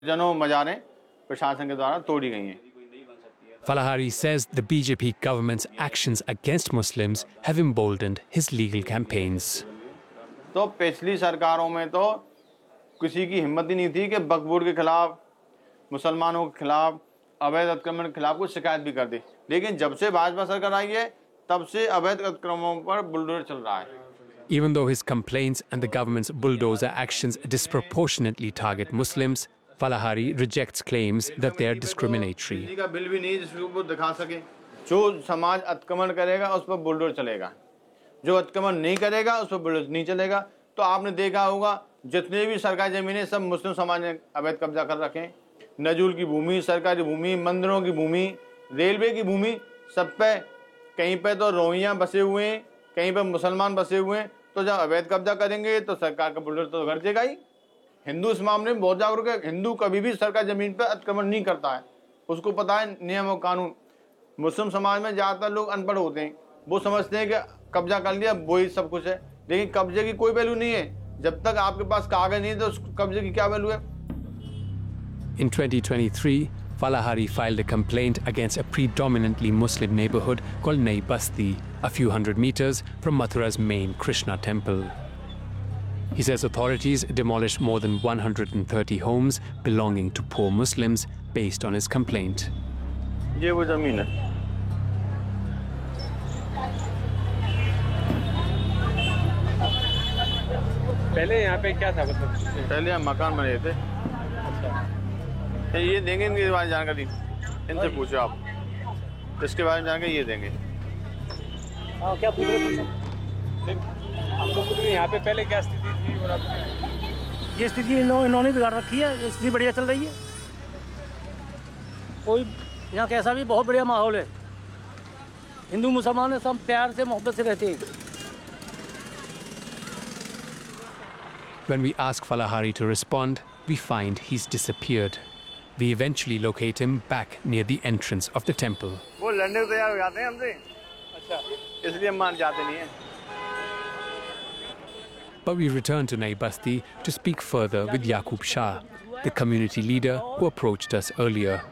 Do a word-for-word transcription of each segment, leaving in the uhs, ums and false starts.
जनों मजारें प्रशासन के द्वारा तोड़ी गई हैं। Falahari says the B J P government's actions against Muslims have emboldened his legal campaigns. तो पिछली सरकारों में तो किसी की हिम्मत ही नहीं थी कि वक्फ बोर्ड के खिलाफ, मुसलमानों के खिलाफ, अवैध अतिक्रमण के खिलाफ कुछ शिकायत भी कर दी। लेकिन जब से भाजपा सरकार आई है तब से अवैध अतिक्रमणों पर बुलडोजर चल रहा है। Even though his complaints and the government's bulldozer actions disproportionately target Muslims, Falahari rejects claims that they are discriminatory. बिजली का बिल भी नहीं जिसको वो दिखा सके। जो समाज अतिक्रमण करेगा उस पर बुलडोजर चलेगा, जो अतिक्रमण नहीं करेगा उस पर बुलडोजर नहीं चलेगा। तो आपने देखा होगा जितने भी सरकारी जमीनें सब मुस्लिम समाज ने अवैध कब्जा कर रखे हैं। नजूल की भूमि, सरकारी भूमि, मंदिरों की भूमि, रेलवे की भूमि, सब पे कहीं पे तो रोहिंग्या बसे हुए हैं, कहीं पे मुसलमान बसे हुए हैं। तो जब अवैध कब्जा करेंगे तो सरकार का बुलडोजर तो गरजेगा ही। हिंदू इस मामले में बहुत जागरूक है। हिंदू कभी भी सरकारी जमीन पर अतिक्रमण नहीं करता है, उसको पता है नियम और कानून। मुस्लिम समाज में ज़्यादातर लोग अनपढ़ होते हैं, वो समझते हैं कि कब्जा कर लिया वही सब कुछ है, लेकिन कब्जे की कोई वैल्यू नहीं है। जब तक आपके पास कागज नहीं है तो उस कब्जे की क्या वैल्यू है। In twenty twenty-three, Falahari filed a complaint against a predominantly Muslim neighborhood called Nai Basti, a few hundred meters from Mathura's main Krishna temple. He says authorities demolished more than one hundred thirty homes belonging to poor Muslims based on his complaint. ये वो जमीन है। पहले यहाँ पे क्या था मतलब? पहले यहाँ मकान बने थे। अच्छा। ये देंगे इनके बारे में जानकारी, इनसे पूछो आप, इसके बारे में जानकारी ये देंगे। हाँ क्या पूछ रहे थे? हमको पूछ रहे यहाँ पे पहले क्या स्थिति थी और अब ये स्थिति इन्होंने बिगाड़ रखी है। स्थिति बढ़िया चल रही है, कोई यहाँ कैसा भी बहुत बढ़िया माहौल है। हिंदू मुसलमान सब प्यार से मोहब्बत से रहते हैं। When we ask Falahari to respond, we find he's disappeared. We eventually locate him back near the entrance of the temple. वो लड़ने को तैयार हो जाते हैं हमसे। अच्छा, इसलिए हम मान जाते नहीं हैं। But we return to Nai Basti to speak further with Yaqub Shah, the community leader who approached us earlier.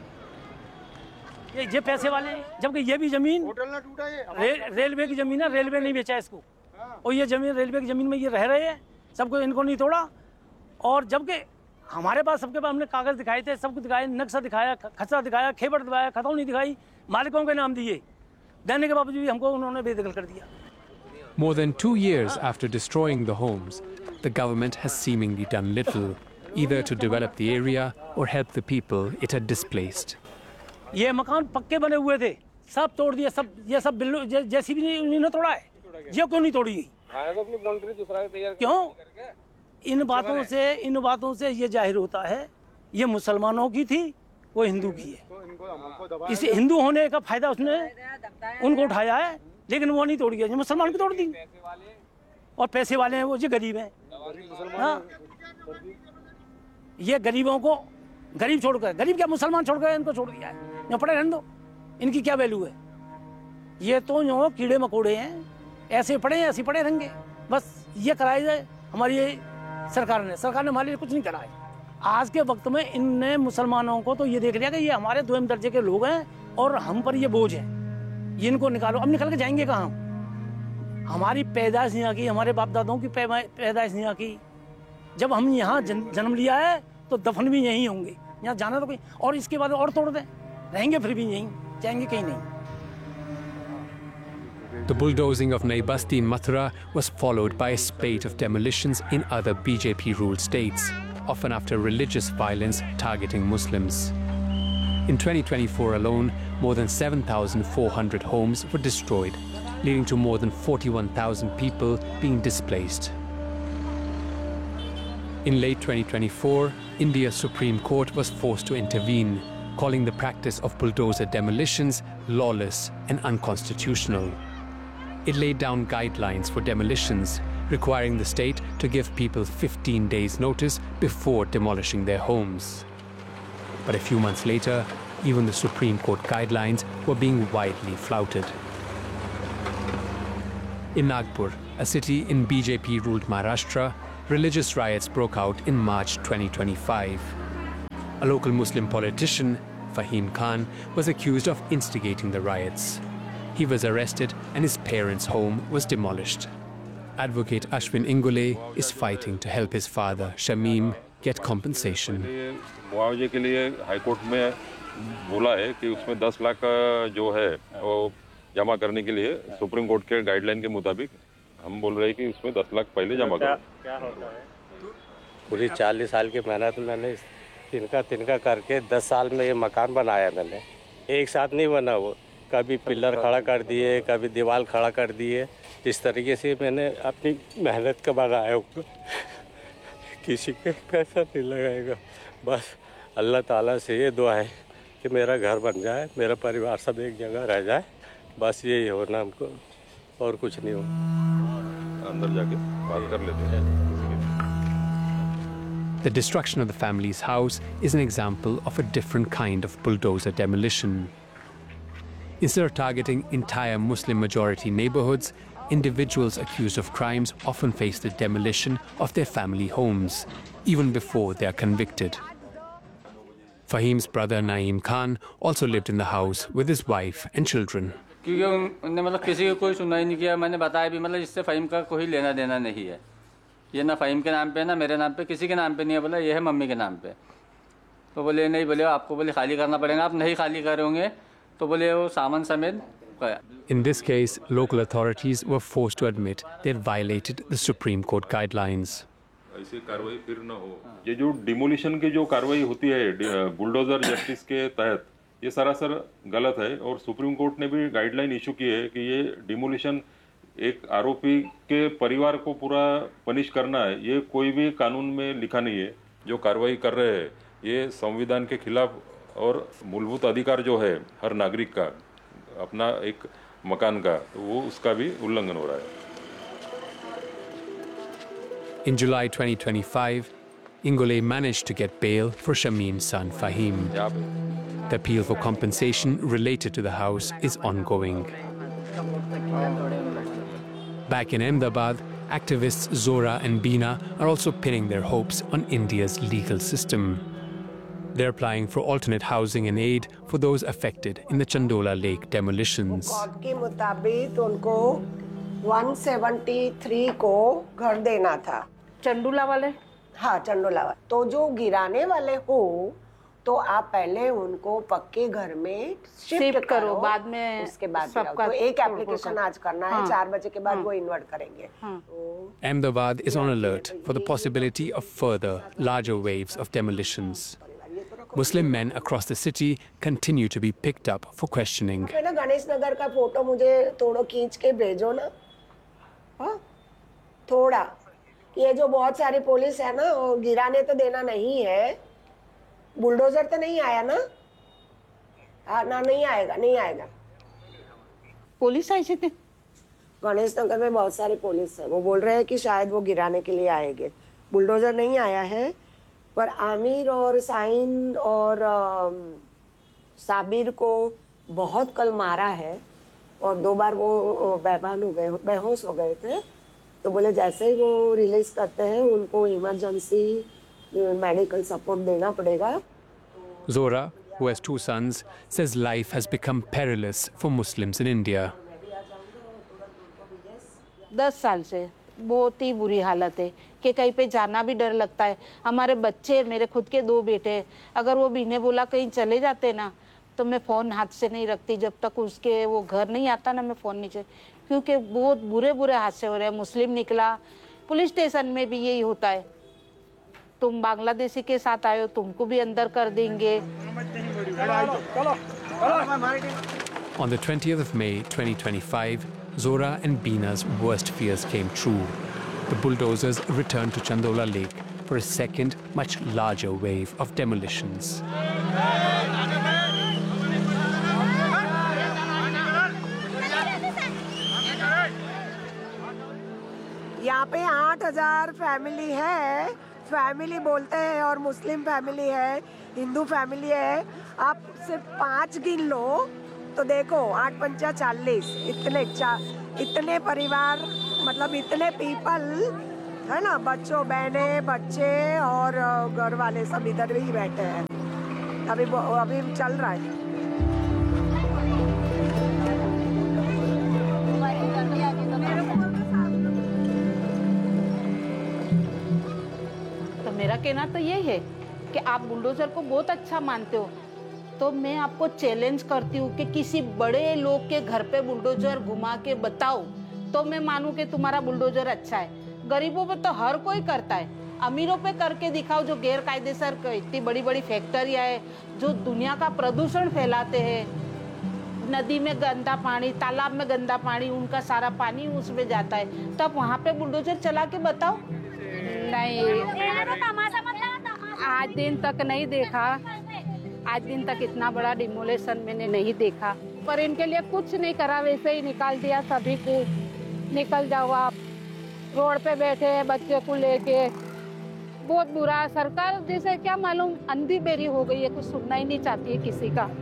ये ये पैसे वाले, जबकि ये भी जमीन रे, रेलवे की जमीन है, रेलवे नहीं बेचा इसको। और ये जमीन रेलवे की जमीन में ये रह रहे हैं, सबको इनको नहीं तोड़ा। और जबकि हमारे पास सबके पास हमने कागज दिखाए थे, सबको दिखाए, नक्शा दिखाया, खसरा दिखाया, खेबर दिखाया, खतौनी दिखाई, मालिकों के नाम दिए, देने के बावजूद भी हमको उन्होंने बेदखल कर दिया। More than two years after destroying the homes, the government has seemingly done little, either to develop the area or help the people it had displaced. ये मकान पक्के बने हुए थे, सब तोड़ दिए, सब ये सब बिल्लो जैसी भी नहीं तोड़ा है। ये क्यों नहीं तोड़ी? क्यों? इन बातों से इन बातों से ये जाहिर होता है ये मुसलमानों की थी, वो हिंदू की है। इस हिंदू होने का फायदा उसने उनको उठाया है, लेकिन वो नहीं तोड़ी है, मुसलमान की तोड़ दी। और पैसे वाले हैं वो, ये गरीब हैं। हाँ, ये गरीबों को गरीब छोड़कर, गरीब क्या मुसलमान छोड़कर इनको छोड़ दिया है। यहाँ पड़े रहने दो, इनकी क्या वैल्यू है। ये तो जो कीड़े मकोड़े हैं, ऐसे पड़े हैं, ऐसे पड़े रहेंगे। बस ये कराई जाए हमारी ये सरकार ने सरकार ने हमारे लिए कुछ नहीं करा है। आज के वक्त में इनने मुसलमानों को तो ये देख लिया कि ये हमारे दोयम दर्जे के लोग हैं और हम पर ये बोझ है, ये इनको निकालो। अब निकल के जाएंगे कहाँ? हमारी पैदाइश यहाँ की, हमारे बाप दादाओं की पैदाइश यहाँ की। जब हम यहाँ जन्म लिया है तो दफन भी यहीं होंगे, यहाँ जाना तो कोई। और इसके बाद और तोड़ दें, रहेंगे फिर भी यहीं, जाएंगे कहीं नहीं। The bulldozing of Nai Basti in Mathura was followed by a spate of demolitions in other B J P-ruled states, often after religious violence targeting Muslims. In twenty twenty-four alone, more than seven thousand four hundred homes were destroyed, leading to more than forty-one thousand people being displaced. In late twenty twenty-four, India's Supreme Court was forced to intervene, calling the practice of bulldozer demolitions lawless and unconstitutional. It laid down guidelines for demolitions, requiring the state to give people fifteen days' notice before demolishing their homes. But a few months later, even the Supreme Court guidelines were being widely flouted. In Nagpur, a city in B J P-ruled Maharashtra, religious riots broke out in March twenty twenty-five. A local Muslim politician, Fahim Khan, was accused of instigating the riots. He was arrested and his parents' home was demolished. Advocate Ashwin Ingole is fighting to help his father, Shamim, get compensation. मुआवजे के लिए high court में बोला है कि उसमें दस लाख जो है वो जमा करने के लिए सुप्रीम कोर्ट के गाइडलाइन के मुताबिक हम बोल रहे हैं कि उसमें दस लाख पहले जमा करो। क्या होता है? पूरी चालीस साल की मेहनत मैंने तिनका तिनका करके दस साल में ये मकान बनाया मैंने। एक साथ नहीं बना वो, कभी पिलर खड़ा कर दिए, कभी दीवार खड़ा कर दिए। इस तरीके से मैंने अपनी मेहनत का बनाया हुआ, किसी के पैसा नहीं लगाएगा। बस अल्लाह ताला से ये दुआ है कि मेरा घर बन जाए, मेरा परिवार सब एक जगह रह जाए, बस यही होना हमको, और कुछ नहीं हो। अंदर जाके बात कर लेते हैं। The destruction of the family's house is an example of a different kind of bulldozer demolition. Instead of targeting entire Muslim-majority neighborhoods, individuals accused of crimes often face the demolition of their family homes, even before they are convicted. Fahim's brother Naeem Khan also lived in the house with his wife and children. क्योंकि उन्होंने मतलब किसी को कोई सुनाई नहीं किया, मैंने बताया भी मतलब इससे फ़हीम का कोई लेना देना नहीं है, ये ना फ़हीम के नाम पे ना मेरे नाम पे, किसी के नाम पे नहीं है, बोला ये है मम्मी के नाम पे। तो बोले नहीं, बोले आपको बोले खाली करना पड़ेगा, आप नहीं खाली करोगे तो बोले वो सामान समेत गया। In this case, local authorities were forced to admit they had violated the Supreme Court guidelines. ऐसी कार्रवाई फिर न हो। ये जो डिमोलिशन की जो कार्रवाई होती है बुलडोजर जस्टिस के तहत, ये सरासर गलत है और सुप्रीम कोर्ट ने भी गाइडलाइन इशू की है कि ये डिमोलिशन एक आरोपी के परिवार को पूरा पनिश करना है, ये कोई भी कानून में लिखा नहीं है। जो कार्रवाई कर रहे हैं ये संविधान के खिलाफ और मूलभूत अधिकार जो है हर नागरिक का अपना एक मकान का, वो उसका भी उल्लंघन हो रहा है। In July twenty twenty-five, Ingole managed to get bail for Shamim's son Fahim. The appeal for compensation related to the house is ongoing. Back in Ahmedabad, activists Zora and Beena are also pinning their hopes on India's legal system. They're applying for alternate housing and aid for those affected in the Chandola Lake demolitions. Court के मुताबिक उनको एक सौ तिहत्तर को घर देना था। चंडूला वाले? हाँ, चंडोला वाले। तो जो गिराने वाले हो तो आप पहले उनको पक्के घर में शिफ्ट करो, करो, बाद में उसके बाद सबका तो एक एप्लीकेशन आज करना है, चार बजे के बाद वो इन्वर्ट करेंगे। Ahmedabad is on alert for the possibility of further, larger waves of demolitions. Muslim men across the city continue to be picked up for questioning. ना गणेश नगर का फोटो मुझे थोड़ा खींच के भेजो ना, हाँ थोड़ा। ये जो बहुत सारी पुलिस है ना, वो गिराने तो देना नहीं है, बुलडोजर तो नहीं आया ना, हाँ ना नहीं आएगा, नहीं आएगा। पुलिस आई थी गणेश नगर में, बहुत सारी पुलिस है, वो बोल रहे हैं कि शायद वो गिराने के लिए आएंगे। बुलडोजर नहीं आया है, पर आमिर और साइन और साबिर को बहुत कल मारा है और दो बार वो बेभान हो गए, बेहोश हो गए थे। तो बोले जैसे ही वो रिलीज करते हैं उनको इमरजेंसी मेडिकल सपोर्ट देना पड़ेगा। Zora, who has two sons, says life has become perilous for Muslims in India. दस साल से बहुत ही बुरी हालत है कि कहीं पे जाना भी डर लगता है। हमारे बच्चे, मेरे खुद के दो बेटे, अगर वो बीने बोला कहीं चले जाते ना तो मैं फ़ोन हाथ से नहीं रखती जब तक उसके वो घर नहीं आता ना, मैं फ़ोन नीचे, क्योंकि बहुत बुरे बुरे हादसे हो रहे हैं। मुस्लिम निकला, पुलिस स्टेशन में भी यही होता है, तुम बांग्लादेशी के साथ आए हो, तुमको भी अंदर कर देंगे। On the twentieth of May twenty twenty-five, Zora and Beena's worst fears came true. The bulldozers returned to Chandola Lake for a second, much larger wave of demolitions. यहाँ पे आठ हजार फैमिली है, फैमिली बोलते हैं, और मुस्लिम फैमिली है, Hindu family है। आप सिर्फ पाँच गिन लो तो देखो, आठ पंचा चालीस, इतने चा इतने परिवार, मतलब इतने पीपल है ना, बच्चों, बहने, बच्चे और घर वाले सब इधर ही बैठे हैं। अभी अभी चल रहा है। तो मेरा कहना तो ये है कि आप बुलडोजर को बहुत अच्छा मानते हो, तो मैं आपको चैलेंज करती हूँ कि किसी बड़े लोग के घर पे बुलडोजर घुमा के बताओ, तो मैं मानूं कि तुम्हारा बुलडोजर अच्छा है। गरीबों पे तो हर कोई करता है, अमीरों पे करके दिखाओ जो गैर कायदेसर इतनी बड़ी बड़ी फैक्ट्रियाँ है जो दुनिया का प्रदूषण फैलाते हैं, नदी में गंदा पानी, तालाब में गंदा पानी, उनका सारा पानी उसमें जाता है, तब वहाँ पे बुलडोजर चला के बताओ। नहीं, आज दिन तक नहीं देखा, आज दिन तक इतना बड़ा डिमोलेशन मैंने नहीं देखा, पर इनके लिए कुछ नहीं करा, वैसे ही निकाल दिया सभी को, निकल जाओ आप। रोड पे बैठे हैं बच्चे को लेके, बहुत बुरा। सरकार जैसे क्या मालूम अंधी बेरी हो गई है, कुछ सुनना ही नहीं चाहती है किसी का।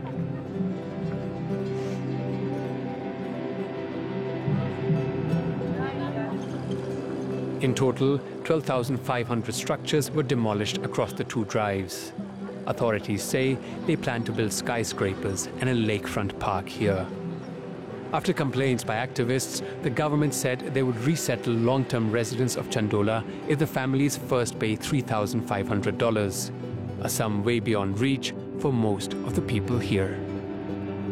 In total, twelve thousand five hundred structures were demolished across the two drives. Authorities say they plan to build skyscrapers and a lakefront park here. After complaints by activists, the government said they would resettle long-term residents of Chandola if the families first pay three thousand five hundred dollars, a sum way beyond reach for most of the people here.